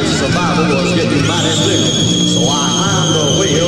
survival was getting mighty thick. So I climbed away